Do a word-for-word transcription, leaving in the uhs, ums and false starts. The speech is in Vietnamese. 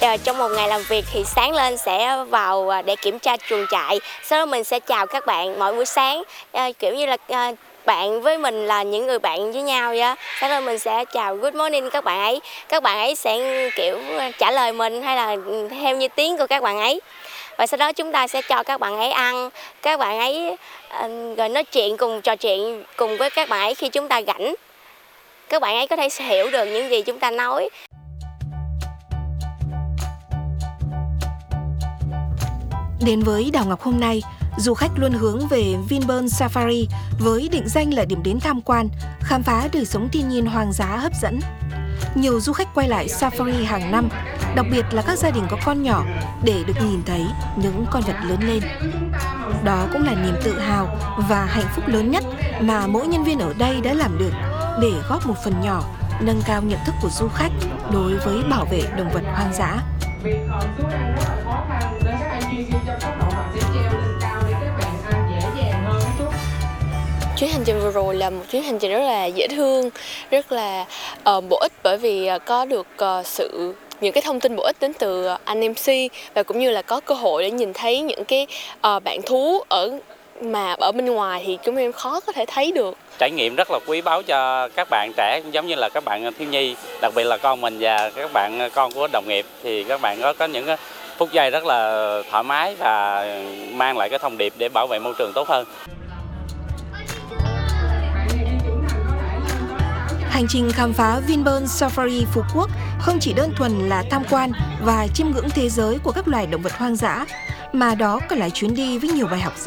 trong một ngày làm việc thì sáng lên sẽ vào để kiểm tra chuồng trại, sau đó mình sẽ chào các bạn mỗi buổi sáng, kiểu như là bạn với mình là những người bạn với nhau vậy. Sau đó mình sẽ chào good morning các bạn ấy, các bạn ấy sẽ kiểu trả lời mình hay là theo như tiếng của các bạn ấy. Và sau đó chúng ta sẽ cho các bạn ấy ăn, các bạn ấy rồi nói chuyện cùng trò chuyện cùng với các bạn ấy khi chúng ta rảnh. Các bạn ấy có thể hiểu được những gì chúng ta nói. Đến với đảo Ngọc hôm nay, du khách luôn hướng về Vinpearl Safari với định danh là điểm đến tham quan, khám phá đời sống thiên nhiên hoang dã hấp dẫn. Nhiều du khách quay lại Safari hàng năm, đặc biệt là các gia đình có con nhỏ để được nhìn thấy những con vật lớn lên. Đó cũng là niềm tự hào và hạnh phúc lớn nhất mà mỗi nhân viên ở đây đã làm được để góp một phần nhỏ nâng cao nhận thức của du khách đối với bảo vệ động vật hoang dã. Chuyến hành trình vừa rồi là một chuyến hành trình rất là dễ thương, rất là uh, bổ ích bởi vì có được uh, sự những cái thông tin bổ ích đến từ anh em xê và cũng như là có cơ hội để nhìn thấy những cái uh, bạn thú ở mà ở bên ngoài thì chúng em khó có thể thấy được. Trải nghiệm rất là quý báu cho các bạn trẻ, giống như là các bạn thiếu nhi, đặc biệt là con mình và các bạn con của đồng nghiệp, thì các bạn có có những phút giây rất là thoải mái và mang lại cái thông điệp để bảo vệ môi trường tốt hơn. Hành trình khám phá Vinpearl Safari Phú Quốc không chỉ đơn thuần là tham quan và chiêm ngưỡng thế giới của các loài động vật hoang dã, mà đó còn là chuyến đi với nhiều bài học